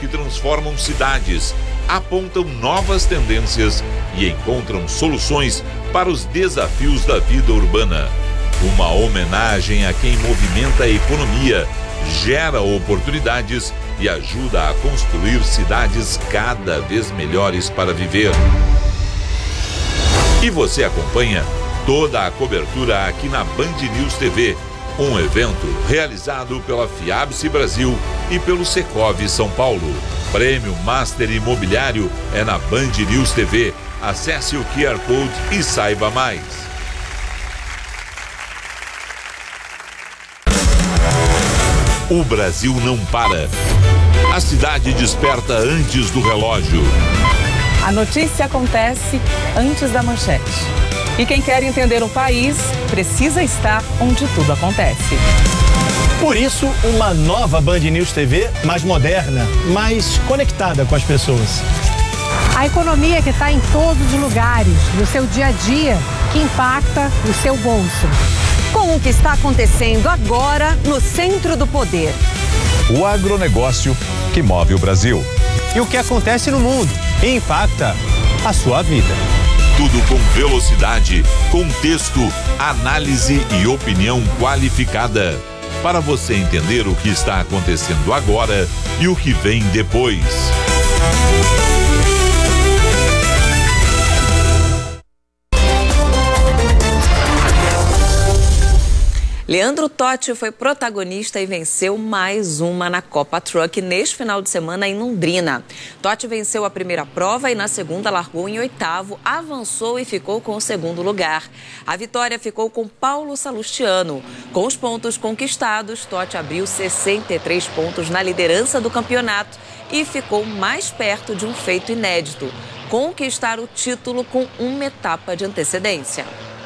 que transformam cidades, apontam novas tendências e encontram soluções para os desafios da vida urbana. Uma homenagem a quem movimenta a economia, gera oportunidades e ajuda a construir cidades cada vez melhores para viver. E você acompanha toda a cobertura aqui na Band News TV, um evento realizado pela Fiabse Brasil e pelo Secov São Paulo. Prêmio Master Imobiliário é na Band News TV. Acesse o QR Code e saiba mais. O Brasil não para. A cidade desperta antes do relógio. A notícia acontece antes da manchete. E quem quer entender o país precisa estar onde tudo acontece. Por isso, uma nova Band News TV mais moderna, mais conectada com as pessoas. A economia que está em todos os lugares, no seu dia a dia, que impacta o seu bolso. Com o que está acontecendo agora no centro do poder. O agronegócio que move o Brasil. E o que acontece no mundo e impacta a sua vida. Tudo com velocidade, contexto, análise e opinião qualificada. Para você entender o que está acontecendo agora e o que vem depois. Leandro Totti foi protagonista e venceu mais uma na Copa Truck neste final de semana em Londrina. Totti venceu a primeira prova e na segunda largou em 8º, avançou e ficou com o segundo lugar. A vitória ficou com Paulo Salustiano. Com os pontos conquistados, Totti abriu 63 pontos na liderança do campeonato e ficou mais perto de um feito inédito: conquistar o título com uma etapa de antecedência.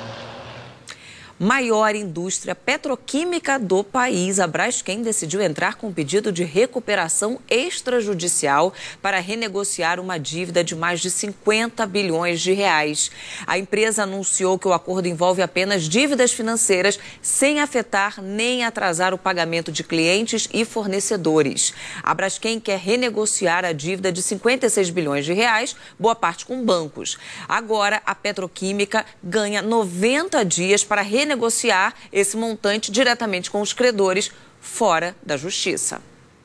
Maior indústria petroquímica do país, a Braskem decidiu entrar com um pedido de recuperação extrajudicial para renegociar uma dívida de mais de 50 bilhões de reais. A empresa anunciou que o acordo envolve apenas dívidas financeiras, sem afetar nem atrasar o pagamento de clientes e fornecedores. A Braskem quer renegociar a dívida de 56 bilhões de reais, boa parte com bancos. Agora, a petroquímica ganha 90 dias para renegociar esse montante diretamente com os credores, fora da justiça.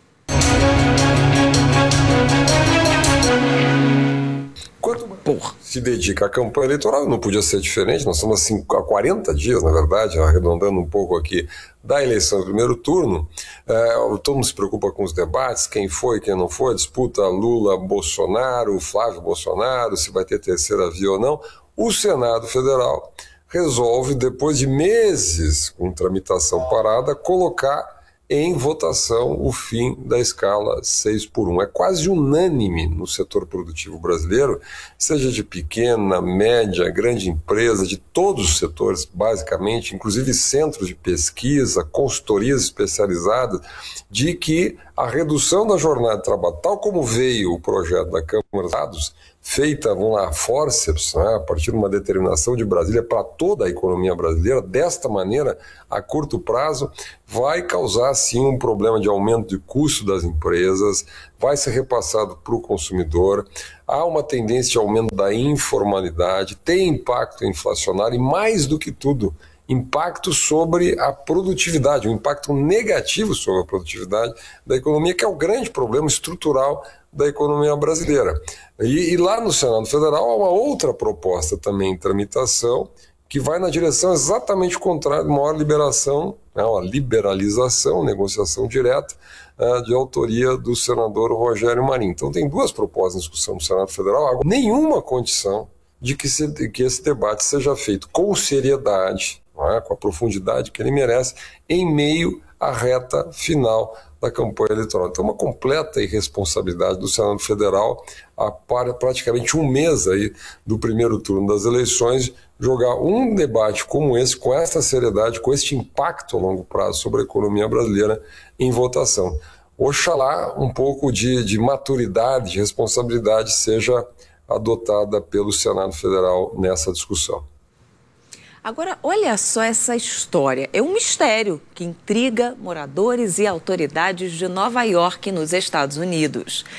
Quando se dedica à campanha eleitoral, não podia ser diferente. Nós estamos assim, há 40 dias, na verdade, arredondando um pouco aqui, da eleição do primeiro turno. Todo mundo se preocupa com os debates, quem foi, quem não foi, a disputa Lula-Bolsonaro, Flávio Bolsonaro, se vai ter terceira via ou não. O Senado Federal resolve, depois de meses com tramitação parada, colocar em votação o fim da escala 6x1. É quase unânime no setor produtivo brasileiro, seja de pequena, média, grande empresa, de todos os setores, basicamente, inclusive centros de pesquisa, consultorias especializadas, de que a redução da jornada de trabalho, tal como veio o projeto da Câmara dos Deputados, feita, vamos lá, fórceps, né, a partir de uma determinação de Brasília para toda a economia brasileira, desta maneira, a curto prazo, vai causar, sim, um problema de aumento de custo das empresas, vai ser repassado para o consumidor, há uma tendência de aumento da informalidade, tem impacto inflacionário e, mais do que tudo, impacto sobre a produtividade, um impacto negativo sobre a produtividade da economia, que é o grande problema estrutural da economia brasileira. E lá no Senado Federal há uma outra proposta também em tramitação, que vai na direção exatamente contrária, de maior liberação, uma liberalização, negociação direta, de autoria do senador Rogério Marinho. Então tem duas propostas em discussão no Senado Federal, agora, nenhuma condição de que esse debate seja feito com seriedade, com a profundidade que ele merece, em meio à reta final da campanha eleitoral. Então, uma completa irresponsabilidade do Senado Federal, há praticamente um mês aí do primeiro turno das eleições, jogar um debate como esse, com essa seriedade, com este impacto a longo prazo sobre a economia brasileira em votação. Oxalá um pouco de maturidade, de responsabilidade seja adotada pelo Senado Federal nessa discussão. Agora, olha só essa história. É um mistério que intriga moradores e autoridades de Nova York, nos Estados Unidos.